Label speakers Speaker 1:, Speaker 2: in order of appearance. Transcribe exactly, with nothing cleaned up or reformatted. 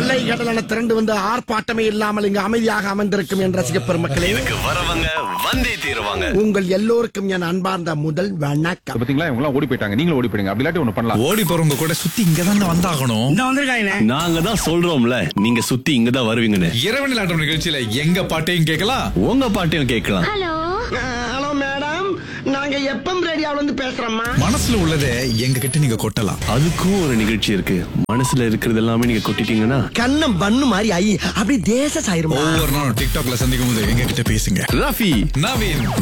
Speaker 1: அலைகடலான திரண்டு வந்து ஆர்ப்பாட்டமே இல்லாமல் இங்கு அமைதியாக அமர்ந்திருக்கும் என் ரசிக பெருமக்களே,
Speaker 2: வரவங்க வந்தே தீருவாங்க.
Speaker 1: உங்கள் எல்லோருக்கும் என் அன்பார்ந்த முதல் வணக்கம்.
Speaker 3: பாத்தீங்களா, இவங்க ஓடி போயிட்டாங்க, நீங்களும் ஓடி போயிடுங்க. அப்படி இல்லாட்டி ஒண்ணு பண்ணலாம்.
Speaker 4: ஓடி போறவங்க கூட சுத்தி இங்கதான் வந்தாகணும்.
Speaker 2: நாங்க தான் சொல்றோம்ல, நீங்க சுத்தி இங்கதான் வருவீங்கன்னு.
Speaker 4: இரவு நிலாட்டம் நிகழ்ச்சியில எங்க பாட்டையும் கேட்கலாம்,
Speaker 2: உங்க பாட்டையும் கேட்கலாம்.
Speaker 1: ஹலோ மேடம், நாங்க எப்பம் ரேடியோல இருந்து பேசுறோம்மா.
Speaker 4: மனசுல உள்ளதை எங்க கிட்ட நீங்க கொட்டலாம்.
Speaker 2: அதுக்கும் ஒரு நிகழ்ச்சி இருக்கு. மனசுல இருக்கிறது எல்லாமே நீங்க கொட்டிட்டீங்கன்னா
Speaker 1: கண்ணம் பண்ணு மாதிரி ஐ அப்படி தேச சாயிருமா.
Speaker 4: ஒவ்வொரு நாளும் டிக்டாக்ல சந்திக்கும் போது எங்க கிட்ட பேசுங்க.
Speaker 2: ரஃபி,
Speaker 4: நவீன்.